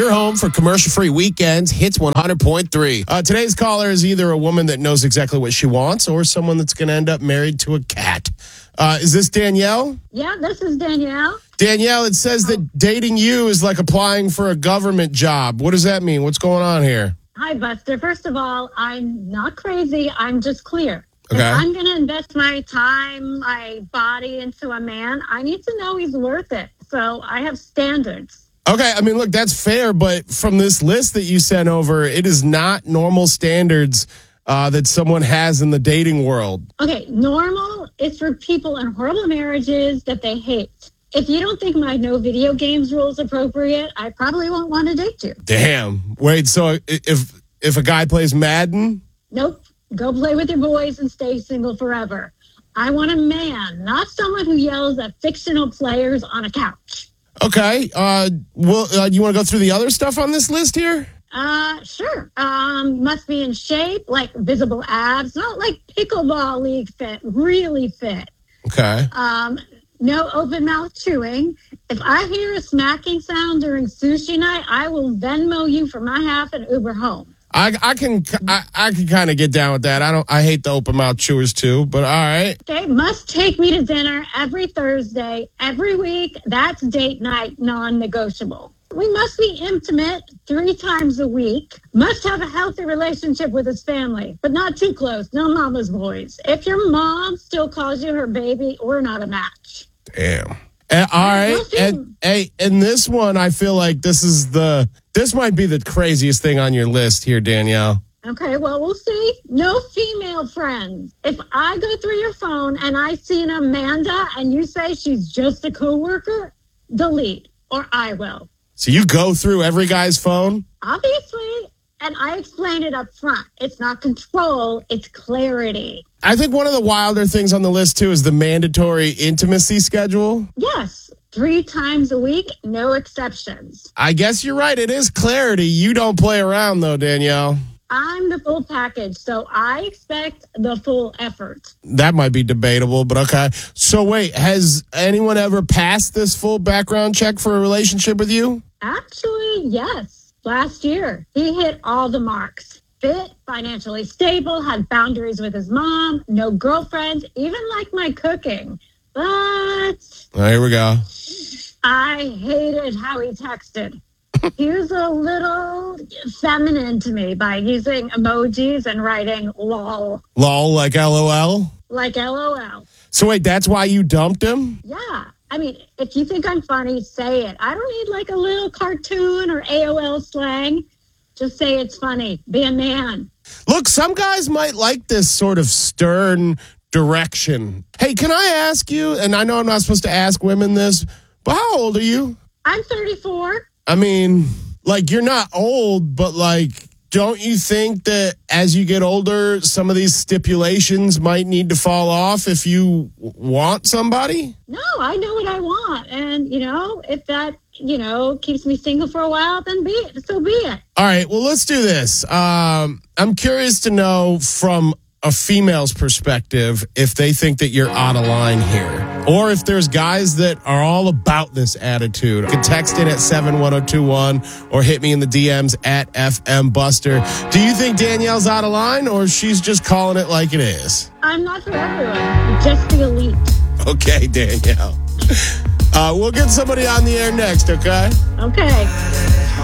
Your home for commercial-free weekends, Hits 100.3. Today's caller is either a woman that knows exactly what she wants or someone that's going to end up married to a cat. Is this Danielle? Yeah, this is Danielle. Danielle, it says that dating you is like applying for a government job. What does that mean? What's going on here? Hi, Buster. First of all, I'm not crazy. I'm just clear. Okay. If I'm going to invest my time, my body into a man, I need to know he's worth it. So I have standards. Okay, I mean, look, that's fair, but from this list that you sent over, it is not normal standards that someone has in the dating world. Okay, normal is for people in horrible marriages that they hate. If you don't think my no video games rule is appropriate, I probably won't want to date you. Damn. Wait, so if a guy plays Madden? Nope. Go play with your boys and stay single forever. I want a man, not someone who yells at fictional players on a couch. Okay. You want to go through the other stuff on this list here? Sure. Must be in shape, like visible abs, not like pickleball league fit, really fit. Okay. No open mouth chewing. If I hear a smacking sound during sushi night, I will Venmo you for my half and Uber home. I can kind of get down with that. I hate the open mouth chewers too, but all right. Okay, must take me to dinner every Thursday, every week. That's date night, non-negotiable. We must be intimate 3 times a week. Must have a healthy relationship with his family, but not too close. No mama's boys. If your mom still calls you her baby, we're not a match. Damn. All right. And this one, I feel like this might be the craziest thing on your list here, Danielle. Okay, well, we'll see. No female friends. If I go through your phone and I see an Amanda and you say she's just a coworker, delete, or I will. So you go through every guy's phone? Obviously. And I explained it up front. It's not control, it's clarity. I think one of the wilder things on the list, too, is the mandatory intimacy schedule. Yes. 3 times a week, no exceptions. I guess you're right. It is clarity. You don't play around, though, Danielle. I'm the full package, so I expect the full effort. That might be debatable, but okay. So wait, has anyone ever passed this full background check for a relationship with you? Actually, yes. Last year, he hit all the marks. Fit, financially stable, had boundaries with his mom, no girlfriends, even liked my cooking. But here we go. I hated how he texted. He was a little feminine to me by using emojis and writing lol. Lol, like LOL? Like LOL. So wait, that's why you dumped him? Yeah. I mean, if you think I'm funny, say it. I don't need like a little cartoon or AOL slang. Just say it's funny. Be a man. Look, some guys might like this sort of stern direction. Hey, can I ask you, and I know I'm not supposed to ask women this, but how old are you? I'm 34. I mean, like, you're not old, but like, don't you think that as you get older, some of these stipulations might need to fall off if you want somebody? No, I know what I want. And, if that, keeps me single for a while, then so be it. All right. Well, let's do this. I'm curious to know from a female's perspective if they think that you're out of line here. Or if there's guys that are all about this attitude. You can text in at 71021 or hit me in the DMs at FM Buster. Do you think Danielle's out of line or she's just calling it like it is? I'm not for everyone, just the elite. Okay, Danielle. We'll get somebody on the air next, okay? Okay.